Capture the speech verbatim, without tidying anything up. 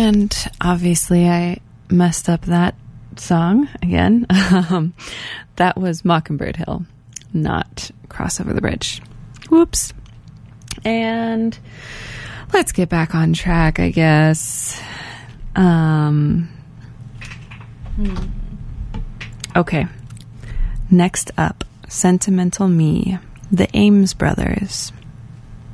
And obviously I messed up that song again. Um, that was Mockingbird Hill, not Cross Over the Bridge. Whoops. And let's get back on track, I guess. Um, okay. Next up, Sentimental Me, the Ames Brothers.